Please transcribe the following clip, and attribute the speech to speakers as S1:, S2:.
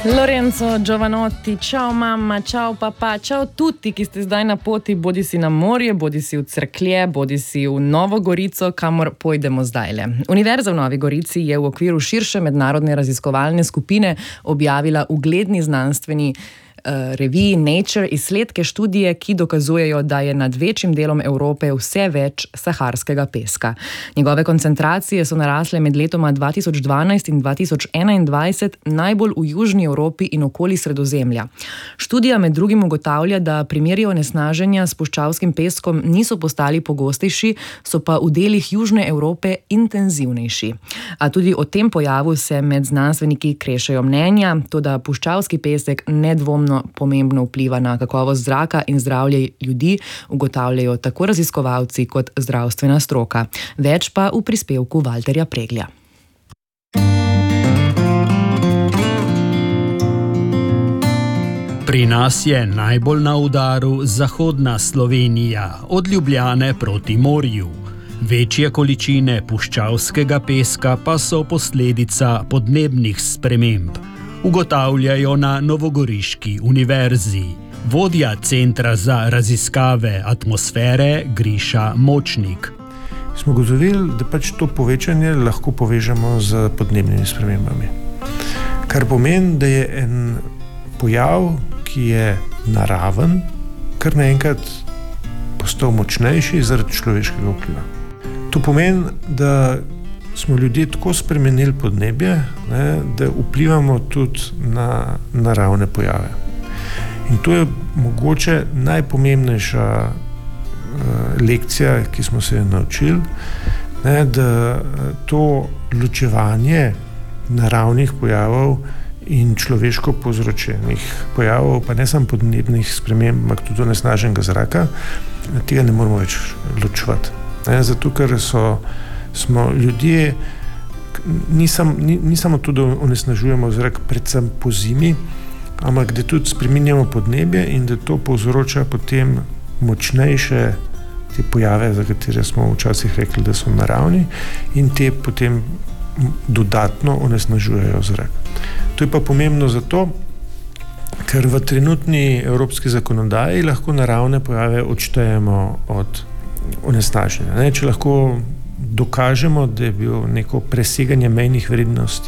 S1: Lorenzo Giovanotti, ciao mamma, ciao papà, ciao tutti, ki ste zdaj na poti, bodi si na morje, bodi si v Cerklje, bodi si v Novo Gorico, kamor pojdemo zdajle. Univerza v Novi Gorici je v okviru širše mednarodne raziskovalne skupine objavila ugledni znanstveni reviji Nature izsledke študije, ki dokazujejo, da je nad večjim delom Evrope vse več saharskega peska. Njegove koncentracije so narasle med letoma 2012 in 2021 najbolj v južni Evropi in okoli Sredozemlja. Študija med drugim ugotavlja, da primeri onesnaženja s puščavskim peskom niso postali pogostejši, so pa v delih južne Evrope intenzivnejši. A tudi o tem pojavu se med znanstveniki krešejo mnenja, toda puščavski pesek nedvomno pomembno vpliva na kakovost zraka in zdravje ljudi, ugotavljajo tako raziskovalci kot zdravstvena stroka. Več pa v prispevku Valterja Preglja.
S2: Pri nas je najbolj na udaru zahodna Slovenija, od Ljubljane proti morju. Večje količine puščavskega peska pa so posledica podnebnih sprememb, ugotavljajo na Novogoriški univerzi. Vodja Centra za raziskave atmosfere Griša Močnik.
S3: Smo ugotovili, da pač to povečanje lahko povežemo z podnebnimi spremembami. Kar pomeni, da je en pojav, ki je naraven, kar naenkrat postal močnejši zaradi človeškega vpliva. To pomeni, da smo ljudje tako spremenili podnebje, da vplivamo tudi na naravne pojave. In to je mogoče najpomembnejša lekcija, ki smo se jo naučili, da to ločevanje naravnih pojavov in človeško povzročenih pojavov, pa ne samo podnebnih sprememb, ampak tudi onesnaženega zraka, tega ne moramo več ločevati. Zato, ker smo ljudje, ni samo to, da onesnažujemo zrak predvsem po zimi, ampak da tudi spreminjamo podnebje in da to povzroča potem močnejše te pojave, za katere smo včasih rekli, da so naravni, in te potem dodatno onesnažujejo zrak. To je pa pomembno zato, ker v trenutni evropski zakonodaji lahko naravne pojave odštejemo od onesnaženja. Če lahko dokažemo, da je bilo neko preseganje mejnih vrednosti